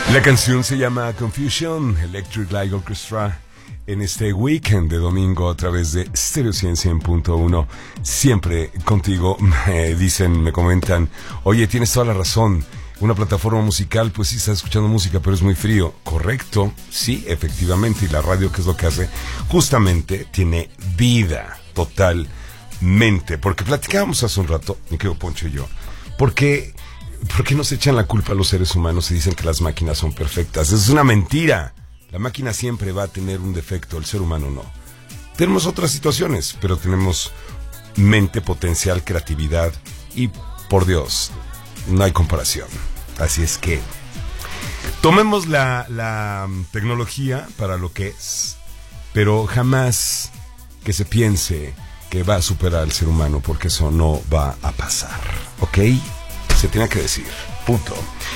La canción se llama Confusion, Electric Light Orchestra, en este weekend de domingo a través de Stereo 100.1. Siempre contigo, me comentan, oye, tienes toda la razón, una plataforma musical, pues sí, estás escuchando música, pero es muy frío. Correcto, sí, efectivamente, y la radio, ¿qué es lo que hace? Justamente tiene vida totalmente, porque platicábamos hace un rato, mi querido Poncho y yo, ¿por qué nos echan la culpa a los seres humanos y dicen que las máquinas son perfectas? Es una mentira. La máquina siempre va a tener un defecto, el ser humano no. Tenemos otras situaciones, pero tenemos mente, potencial, creatividad y, por Dios, no hay comparación. Así es que tomemos la tecnología para lo que es, pero jamás que se piense que va a superar al ser humano, porque eso no va a pasar, ¿ok? Se tiene que decir, punto.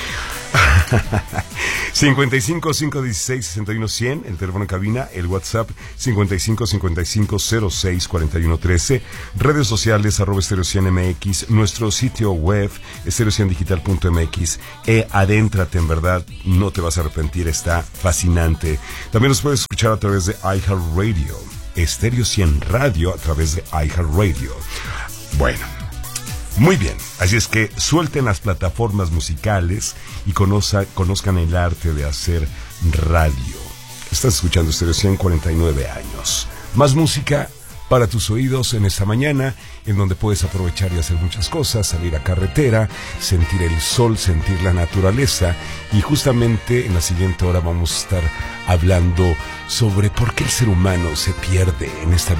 55 516 61 100, el teléfono en cabina, el WhatsApp 55 55 06 41 13, redes sociales @Stereo 100 MX, nuestro sitio web stereo100digital.mx. Adéntrate, en verdad, no te vas a arrepentir, está fascinante. También nos puedes escuchar a través de iHeartRadio, Stereo 100 Radio a través de iHeartRadio. Bueno, muy bien, así es que suelten las plataformas musicales y conozcan el arte de hacer radio. Estás escuchando Stereo 100, 49 años. Más música para tus oídos en esta mañana, en donde puedes aprovechar y hacer muchas cosas, salir a carretera, sentir el sol, sentir la naturaleza. Y justamente en la siguiente hora vamos a estar hablando sobre por qué el ser humano se pierde en esta